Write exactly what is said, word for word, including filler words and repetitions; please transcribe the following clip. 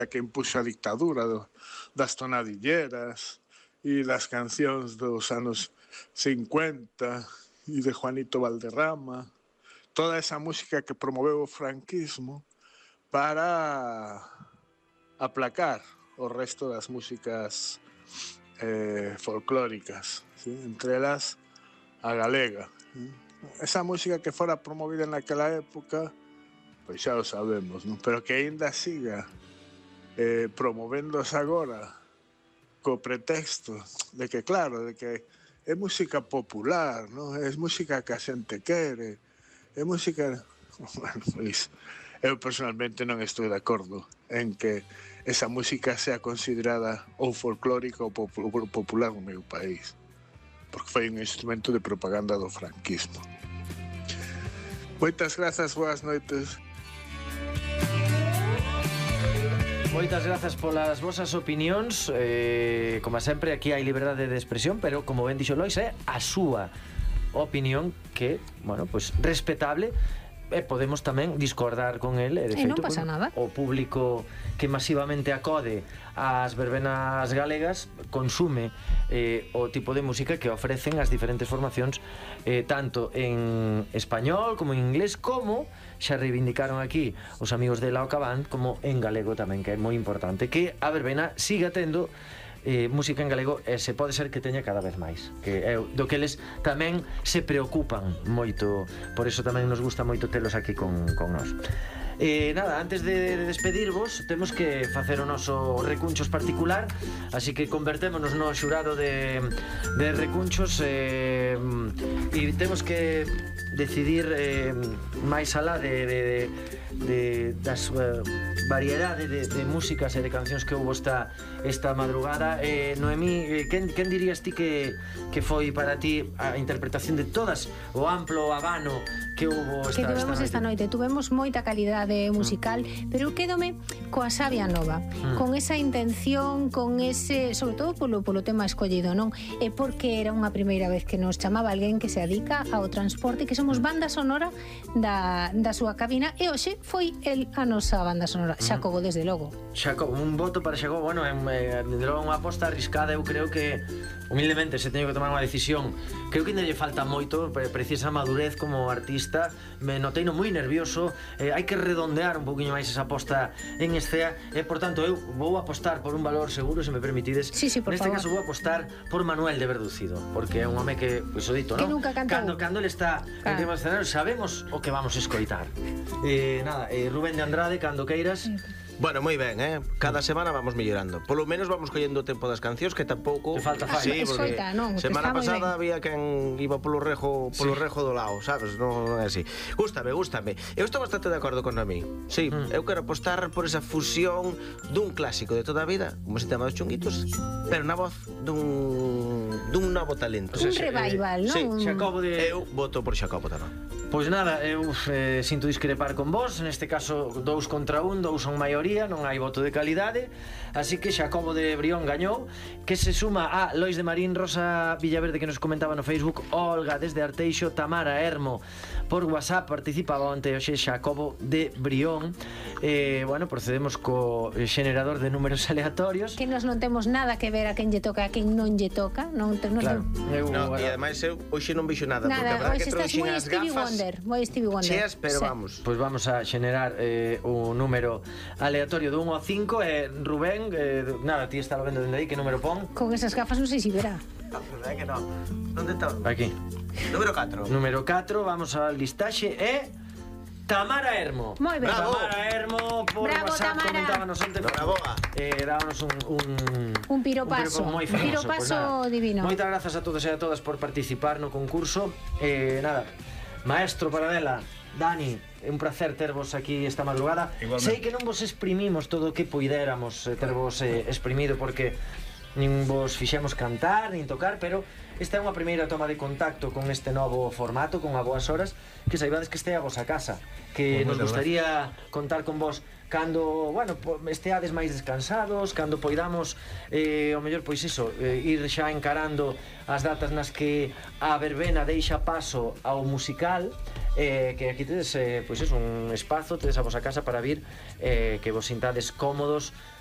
que impuxo a dictadura do, das tonadilleras e das cancións dos anos cincuenta e de Juanito Valderrama, toda esa música que promoveu o franquismo para aplacar o resto das músicas eh, folclóricas, ¿sí? Entre elas a galega. Esa música que fora promovida naquela época, pois xa o sabemos, non? Pero que aínda siga eh, promovéndose agora co pretexto de que, claro, de que é música popular, non? É música que a xente quere, é música... Bueno, pois, eu personalmente non estou de acordo en que esa música sea considerada ou folclórica ou popular no meu país, porque foi un instrumento de propaganda do franquismo. Moitas grazas, boas noites. Moitas grazas polas vosas opinións. eh, Como sempre, aquí hai liberdade de expresión, pero, como ben dixo Lois, é a súa opinión que, bueno, pues respetable. E podemos tamén discordar con el, e de e feito, non pasa bueno, nada. o público que masivamente acode ás verbenas galegas consume eh, o tipo de música que ofrecen as diferentes formacións, eh, tanto en español como en inglés, como xa reivindicaron aquí os amigos de La Ocabán, como en galego tamén, que é moi importante que a verbena siga tendo Eh, música en galego, e se pode ser que teña cada vez máis, que é do que eles tamén se preocupan moito, por eso tamén nos gusta moito telos aquí con, con nós. Eh, nada, antes de, de despedirvos, temos que facer o noso recunchos particular, así que convertémonos no xurado de, de recunchos, eh, e temos que decidir eh, máis alá de, de, de das uh, variedade de, de músicas e de cancións que houve esta, esta madrugada. eh, Noemí, eh, quen, quen dirías ti que, que foi para ti a interpretación de todas o amplo abano que houve esta, que tuvemos esta noite? esta noite? Tuvemos moita calidade musical, mm. pero eu quédome coa Sabia Nova, mm. con esa intención, con ese, sobre todo polo, polo tema escollido, non? É porque era unha primeira vez que nos chamaba alguén que se dedica ao transporte, que somos banda sonora da, da súa cabina, e hoxe foi el a nosa banda sonora, Xacobo, desde logo. Xacobo, un voto para Xacobo. Bueno, é, é, desde logo unha aposta arriscada. Eu creo que, humildemente, se teño que tomar unha decisión, creo que ainda lle falta moito, precisa madurez como artista. Me notei no moi nervioso, eh, hai que redondear un poquinho máis esa aposta en escena, e, por tanto, eu vou apostar por un valor seguro, se me permitides. Sí, sí, por Neste favor. caso vou apostar por Manuel de Verducido, porque é un home que, pois o dito, que non? nunca canta Cando, un. cando ele está Claro. en tema escenario, sabemos o que vamos a escoitar. Eh, nada, eh, Rubén de Andrade, cando queiras. Bueno, moi ben, eh? Cada semana vamos mellorando. Polo menos vamos collendo o tempo das cancións, que tampouco... Que falta fai. Sí, porque Escoita, non, que semana está moi pasada ben. había quen iba polo rejo polo Sí. rejo do lado, sabes? Non, non é así. Gústame, gústame. Eu estou bastante de acordo con Noemí. Sí, Mm. eu quero apostar por esa fusión dun clásico de toda a vida, como se chama Os Chunguitos, pero na voz dun dun novo talento. Un xa- revival, non? Sí, Un- Xacobo de... Eu voto por Xacobo tamén. Pois nada, eu eh, sinto discrepar con vos. Neste caso, dous contra un, dous son maioría, non hai voto de calidade. Así que Xacobo de Brión gañou, que se suma a Lois de Marín, Rosa Villaverde, que nos comentaba no Facebook, Olga desde Arteixo, Tamara Hermo por WhatsApp participaba onte, hoxe Xacobo de Brión. eh, Bueno, procedemos co xenerador de números aleatorios. Que nos non temos nada que ver a quen lle toca, a quen non lle toca, non te, nos Claro, non- eu, No, agora- e ademais eu hoxe non vixo nada, porque a nada, verdade hoxe que estás trouxen moi as Stevie gafas Wonder, moi Stevie Wonder. cheas, pero Sí. vamos. Pois vamos a xenerar eh, un número aleatorio de un ao cinco. E eh, Rubén, eh, nada, ti está lo vendo dende aí, que número pon? Con esas gafas non sei se verá. A verdade que non. Onde está? Aquí. Número catro. Número catro, vamos ao listaxe. E Tamara Hermo. Moi ben. Bravo. Tamara Hermo por Bravo, WhatsApp Tamara. comentábanos onte. Enhoraboa. Eh, dábanos un, un Un piropaso, moi un fermoso. piropaso Pois nada, divino. Moitas grazas a todos e a todas por participar no concurso. Eh, nada, maestro Paradela, Dani, é un placer tervos aquí esta madrugada. Igualmente. Sei que non vos exprimimos todo o que puidéramos eh, tervos eh, exprimido, porque nin vos fixemos cantar, nin tocar, pero esta é unha primeira toma de contacto con este novo formato, con a boas horas, que saibades que este é a vosa casa, que nos gustaría contar con vos cando, bueno, po- esteades máis descansados, cando poidamos, eh, o mellor, pois iso, eh, ir xa encarando as datas nas que a verbena deixa paso ao musical, eh, que aquí tedes eh, pois es un espazo, tedes a vosa casa para vir, eh, que vos sintades cómodos,